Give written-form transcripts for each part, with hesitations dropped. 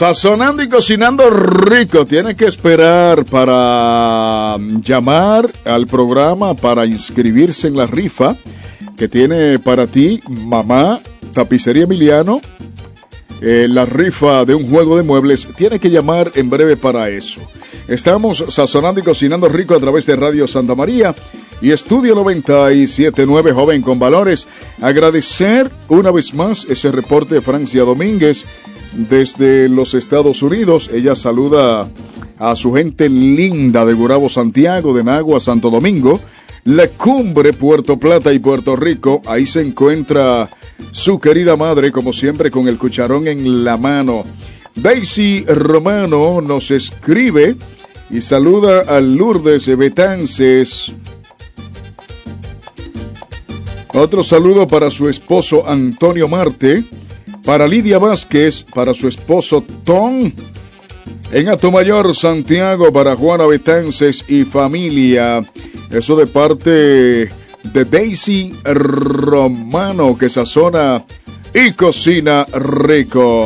Sazonando y cocinando rico. Tiene que esperar para llamar al programa para inscribirse en la rifa que tiene para ti, mamá, Tapicería Emiliano. La rifa de un juego de muebles. Tiene que llamar en breve para eso. Estamos sazonando y cocinando rico a través de Radio Santa María y Estudio 97.9 Joven con Valores. Agradecer una vez más ese reporte de Francia Domínguez desde los Estados Unidos. Ella saluda a su gente linda de Gurabo, Santiago, de Nagua, Santo Domingo, La Cumbre, Puerto Plata y Puerto Rico. Ahí se encuentra su querida madre, como siempre, con el cucharón en la mano. Daisy Romano nos escribe y saluda a Lourdes Betances. Otro saludo para su esposo Antonio Marte, para Lidia Vázquez, para su esposo Tom, en Atomayor, Santiago, para Juana Betances y familia. Eso de parte de Daisy Romano, que sazona y cocina rico.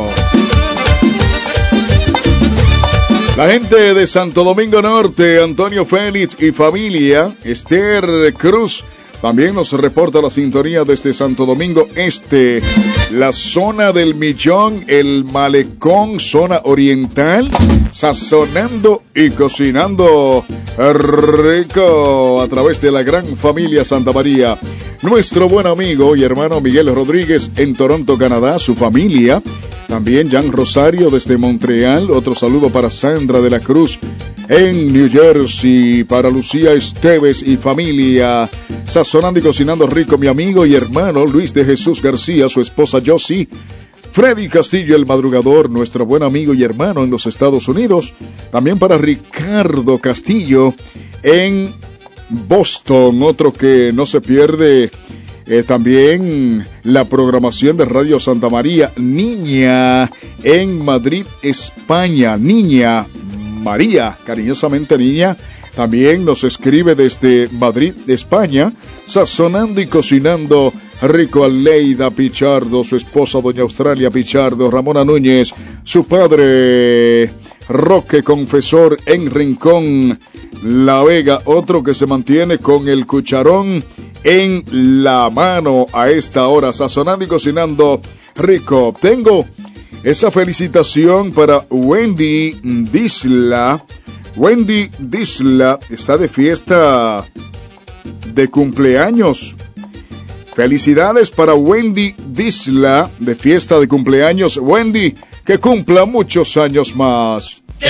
La gente de Santo Domingo Norte, Antonio Félix y familia, Esther Cruz, también nos reporta la sintonía desde Santo Domingo Este, la zona del Millón, el Malecón, zona oriental, sazonando y cocinando rico a través de la gran familia Santa María. Nuestro buen amigo y hermano Miguel Rodríguez en Toronto, Canadá, su familia. También Jan Rosario desde Montreal. Otro saludo para Sandra de la Cruz en New Jersey. Para Lucía Esteves y familia. Sazonando y cocinando rico, mi amigo y hermano Luis de Jesús García, su esposa Josie. Freddy Castillo, el madrugador, nuestro buen amigo y hermano en los Estados Unidos. También para Ricardo Castillo en Boston. Otro que no se pierde también la programación de Radio Santa María. Niña en Madrid, España. Niña María, cariñosamente Niña, también nos escribe desde Madrid, España, sazonando y cocinando rico. Aleida Pichardo, su esposa doña Australia Pichardo, Ramona Núñez, su padre Roque Confesor en Rincón, La Vega. Otro que se mantiene con el cucharón en la mano a esta hora, sazonando y cocinando rico. Tengo esa felicitación para Wendy Disla. Wendy Disla está de fiesta de cumpleaños. Felicidades para Wendy Disla de fiesta de cumpleaños. Wendy, que cumpla muchos años más.